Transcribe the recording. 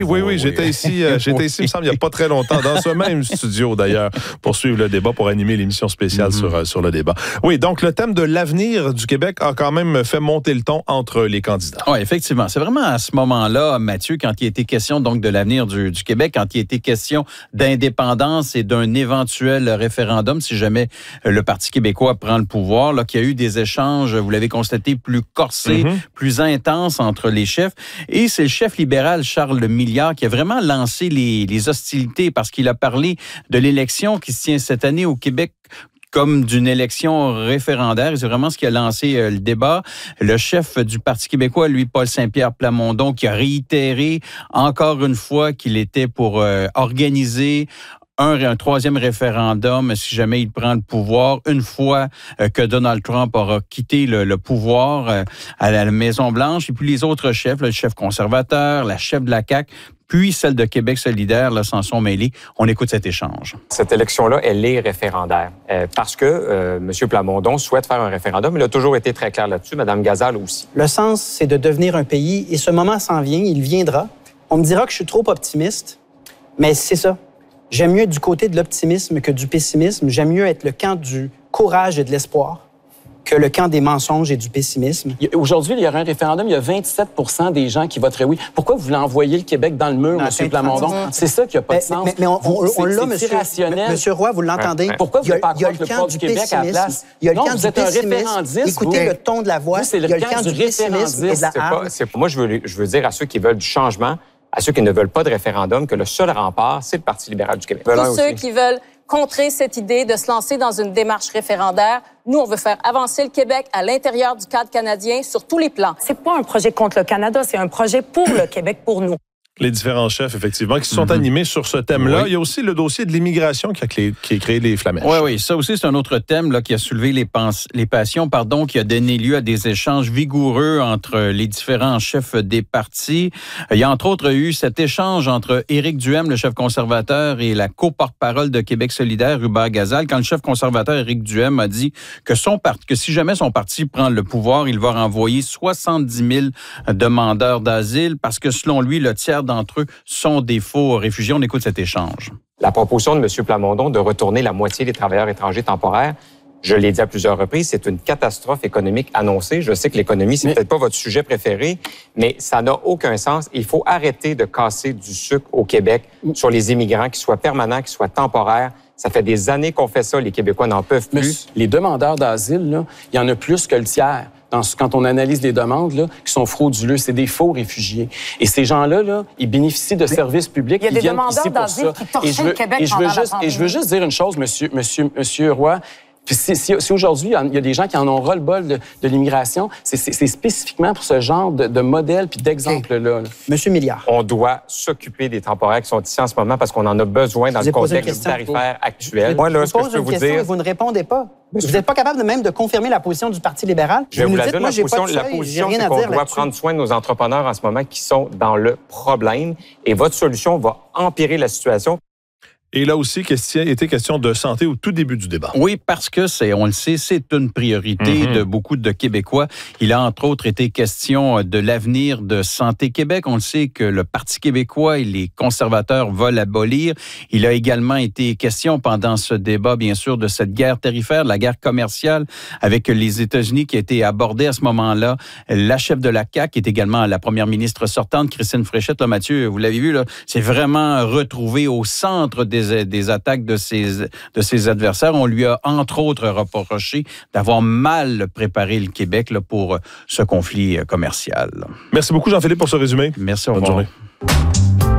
Oui, j'étais ici, il me semble, il n'y a pas très longtemps, dans ce même studio d'ailleurs, pour suivre le débat, pour animer l'émission spéciale sur le débat. Oui, donc le thème de l'avenir du Québec a quand même fait monter le ton entre les candidats. Oui, effectivement. C'est vraiment à ce moment-là, Mathieu, quand il était question donc de l'avenir du Québec, quand il était question d'indépendance et d'un éventuel référendum, si jamais le Parti québécois prend le pouvoir, là, qu'il y a eu des échanges, vous l'avez constaté, plus corsés, plus intenses entre les chefs. Et c'est le chef libéral Charles Milliard qui a vraiment lancé les hostilités parce qu'il a parlé de l'élection qui se tient cette année au Québec comme d'une élection référendaire. C'est vraiment ce qui a lancé le débat. Le chef du Parti québécois, lui, Paul Saint-Pierre Plamondon, qui a réitéré encore une fois qu'il était pour organiser un troisième référendum si jamais il prend le pouvoir, une fois que Donald Trump aura quitté le pouvoir à la Maison-Blanche. Et puis les autres chefs, le chef conservateur, la chef de la CAQ, puis celle de Québec solidaire, là, s'en sont mêlés. On écoute cet échange. Cette élection-là, elle est référendaire parce que M. Plamondon souhaite faire un référendum. Il a toujours été très clair là-dessus. Mme Gazal aussi. Le sens, c'est de devenir un pays et ce moment s'en vient, il viendra. On me dira que je suis trop optimiste, mais c'est ça. J'aime mieux être du côté de l'optimisme que du pessimisme. J'aime mieux être le camp du courage et de l'espoir que le camp des mensonges et du pessimisme. Aujourd'hui, il y aura un référendum, il y a 27 % des gens qui voteraient oui. Pourquoi vous voulez envoyer le Québec dans le mur, M. Plamondon? C'est ça qui n'a pas de sens. Mais on l'a, Monsieur Roy, vous l'entendez? Pourquoi vous n'avez pas accroché le poids du Québec à la place? Il y a le non, camp vous du êtes un pessimisme. référendiste. Écoutez le ton de la voix. Il y a le camp du pessimisme et de la hargne. Moi, je veux dire à ceux qui veulent du changement, à ceux qui ne veulent pas de référendum, que le seul rempart, c'est le Parti libéral du Québec. Tous ceux qui veulent contrer cette idée de se lancer dans une démarche référendaire, nous, on veut faire avancer le Québec à l'intérieur du cadre canadien sur tous les plans. C'est pas un projet contre le Canada, c'est un projet pour le Québec, pour nous. Les différents chefs, effectivement, qui se sont animés sur ce thème-là. Oui. Il y a aussi le dossier de l'immigration qui a créé les flamèches. Oui, ça aussi, c'est un autre thème là, qui a soulevé les passions, qui a donné lieu à des échanges vigoureux entre les différents chefs des partis. Il y a entre autres eu cet échange entre Éric Duhem, le chef conservateur, et la co-porte-parole de Québec solidaire, Hubert Gazal, quand le chef conservateur Éric Duhem a dit que si jamais son parti prend le pouvoir, il va renvoyer 70 000 demandeurs d'asile parce que, selon lui, le tiers d'entre eux sont des faux réfugiés. On écoute cet échange. La proposition de M. Plamondon de retourner la moitié des travailleurs étrangers temporaires, je l'ai dit à plusieurs reprises, c'est une catastrophe économique annoncée. Je sais que l'économie, c'est peut-être pas votre sujet préféré, mais ça n'a aucun sens. Il faut arrêter de casser du sucre au Québec sur les immigrants, qu'ils soient permanents, qu'ils soient temporaires. Ça fait des années qu'on fait ça. Les Québécois n'en peuvent plus. Les demandeurs d'asile, là, il y en a plus que le tiers. Quand on analyse les demandes là, qui sont frauduleux, c'est des faux réfugiés. Et ces gens-là, là, ils bénéficient de services publics. Il y a des demandeurs d'asile qui torchaient le Québec pendant la pandémie. Et je veux juste dire une chose, Monsieur Roy. Puis si aujourd'hui, il y a des gens qui en ont ras-le-bol de l'immigration, c'est spécifiquement pour ce genre de modèle puis d'exemple-là. Monsieur Milliard. On doit s'occuper des temporaires qui sont ici en ce moment parce qu'on en a besoin dans le contexte tarifaire actuel. Moi, là, ce que je peux vous dire... Et vous ne répondez pas. Vous n'êtes pas capable même de confirmer la position du Parti libéral. Je vais vous la dire, la position, c'est qu'on doit prendre soin de nos entrepreneurs en ce moment qui sont dans le problème. Et votre solution va empirer la situation. Et là aussi, était question de santé au tout début du débat. Oui, parce que on le sait, c'est une priorité de beaucoup de Québécois. Il a entre autres été question de l'avenir de Santé Québec. On le sait que le Parti québécois et les conservateurs veulent l'abolir. Il a également été question pendant ce débat, bien sûr, de cette guerre tarifaire, de la guerre commerciale avec les États-Unis qui a été abordée à ce moment-là. La chef de la CAQ est également la première ministre sortante, Christine Fréchette. Là, Mathieu, vous l'avez vu, là, c'est vraiment retrouvé au centre des attaques de ses adversaires. On lui a, entre autres, reproché d'avoir mal préparé le Québec là, pour ce conflit commercial. Merci beaucoup, Jean-Philippe, pour ce résumé. Merci, au revoir. Bonne journée.